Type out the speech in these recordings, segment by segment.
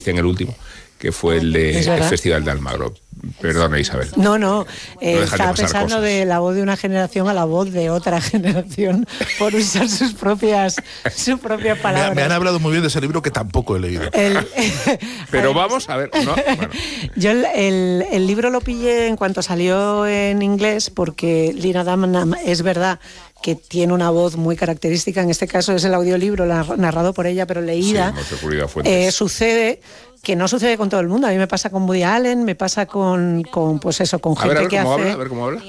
en el último, que fue el Festival de Almagro. Perdona, Isabel. No, estaba pensando cosas. de la voz de una generación a la voz de otra generación por usar sus propias palabras. Me han hablado muy bien de ese libro que tampoco he leído. Pero vamos a ver, ¿no? Bueno. Yo el libro lo pillé en cuanto salió en inglés, porque Lena Dunham es verdad que tiene una voz muy característica. En este caso es el audiolibro narrado por ella, pero leída. Sí, sucede que no sucede con todo el mundo. A mí me pasa con Woody Allen, me pasa con pues eso, con gente que hace... A ver cómo habla.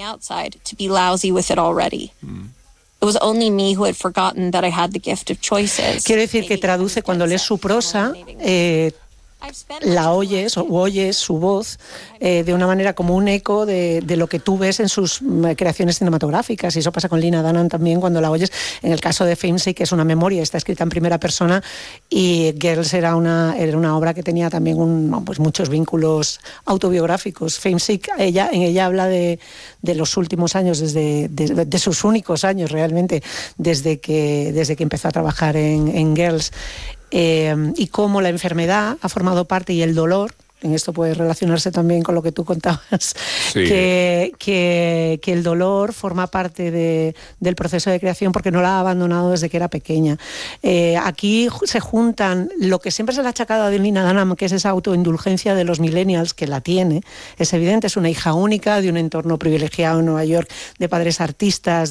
Quiero decir que traduce, cuando lees su prosa, la oyes su voz de una manera como un eco de lo que tú ves en sus creaciones cinematográficas, y eso pasa con Lena Dunham también cuando la oyes. En el caso de Famesick, que es una memoria, está escrita en primera persona, y Girls era una obra que tenía también muchos vínculos autobiográficos. Famesick, en ella habla de los últimos años, de sus únicos años realmente, desde que empezó a trabajar en Girls. Y cómo la enfermedad ha formado parte, y el dolor, en esto puede relacionarse también con lo que tú contabas, sí. que el dolor forma parte del proceso de creación, porque no la ha abandonado desde que era pequeña. Aquí se juntan lo que siempre se le ha achacado a Lena Dunham, que es esa autoindulgencia de los millennials, que la tiene, es evidente, es una hija única de un entorno privilegiado en Nueva York, de padres artistas,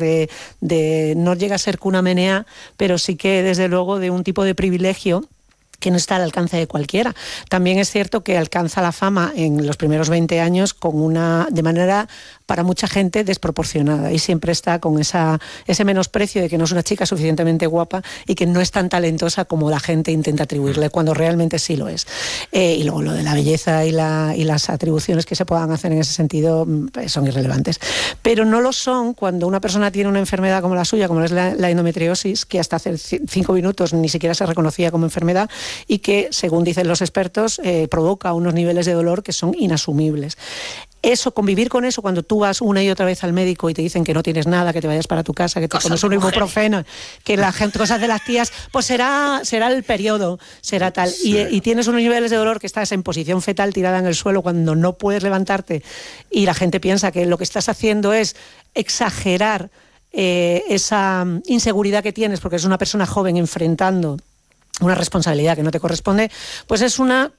no llega a ser cuna menea, pero sí que desde luego de un tipo de privilegio que no está al alcance de cualquiera. También es cierto que alcanza la fama en los primeros 20 años de manera, para mucha gente, desproporcionada, y siempre está con ese menosprecio de que no es una chica suficientemente guapa y que no es tan talentosa como la gente intenta atribuirle, cuando realmente sí lo es. Y luego lo de la belleza y las atribuciones que se puedan hacer en ese sentido son irrelevantes. Pero no lo son cuando una persona tiene una enfermedad como la suya, como es la endometriosis, que hasta hace 5 minutos ni siquiera se reconocía como enfermedad, y que, según dicen los expertos, provoca unos niveles de dolor que son inasumibles. Convivir con eso, cuando tú vas una y otra vez al médico y te dicen que no tienes nada, que te vayas para tu casa, que te tomes un ibuprofeno, que la gente, cosas de las tías, pues será el periodo, será tal. Sí. Y tienes unos niveles de dolor que estás en posición fetal, tirada en el suelo, cuando no puedes levantarte, y la gente piensa que lo que estás haciendo es exagerar esa inseguridad que tienes, porque es una persona joven enfrentando una responsabilidad que no te corresponde, pues es una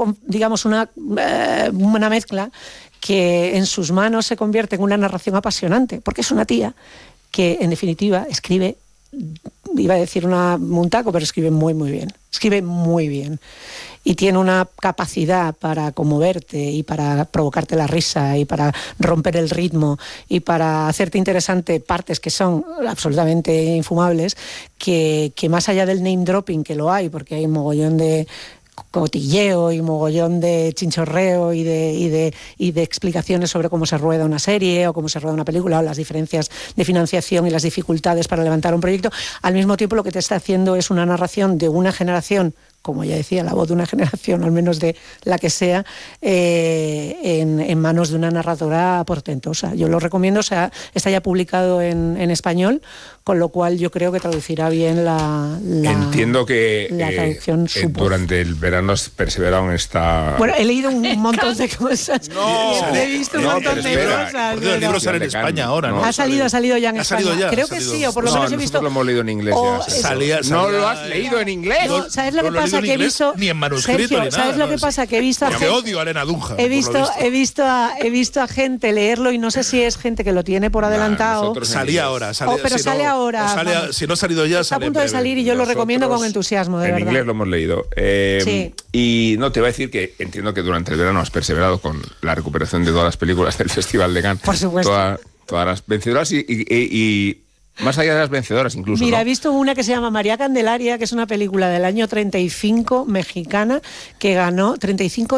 mezcla que en sus manos se convierte en una narración apasionante, porque es una tía que, en definitiva, escribe, iba a decir un taco, pero escribe muy, muy bien. Escribe muy bien. Y tiene una capacidad para conmoverte y para provocarte la risa y para romper el ritmo y para hacerte interesante partes que son absolutamente infumables, que más allá del name dropping, que lo hay, porque hay un mogollón de cotilleo y mogollón de chinchorreo y de explicaciones sobre cómo se rueda una serie o cómo se rueda una película, o las diferencias de financiación y las dificultades para levantar un proyecto. Al mismo tiempo, lo que te está haciendo es una narración de una generación, como ya decía, la voz de una generación, al menos de la que sea, en manos de una narradora portentosa. Yo lo recomiendo, está ya publicado en español, con lo cual yo creo que traducirá bien la Entiendo que la traducción durante el verano has perseverado en esta... Bueno, he leído un montón de cosas. He visto un montón de cosas. Los libros salen en España ahora, ¿no? Ha salido ya en España. Creo que sí, o por lo menos he visto... Nosotros lo hemos leído en inglés ya. No lo has leído en inglés. No, ¿sabes lo que pasa? Que he visto... Ni en manuscrito, Sergio, ni nada. ¿sabes lo que pasa? Que he visto... Porque odio a Lena Dunham. He visto a gente leerlo, y no sé si es gente que lo tiene por adelantado. Salía ahora. Pero sale ahora. Si no ha salido ya, está a punto de salir, y yo lo recomiendo con entusiasmo, de verdad. En inglés lo hemos leído. Sí. Y no, te voy a decir que entiendo que durante el verano has perseverado con la recuperación de todas las películas del Festival de Cannes. Por supuesto. Todas las vencedoras y más allá de las vencedoras incluso. Mira, ¿no? he visto una que se llama María Candelaria, que es una película del año 35, mexicana, que ganó 35,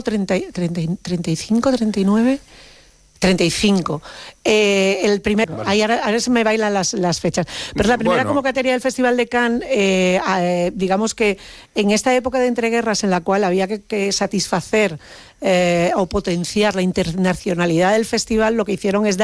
39... 35. El primer, ahora se me bailan las fechas. Pero la primera convocatoria del Festival de Cannes, digamos que en esta época de entreguerras, en la cual había que satisfacer o potenciar la internacionalidad del festival, lo que hicieron es dar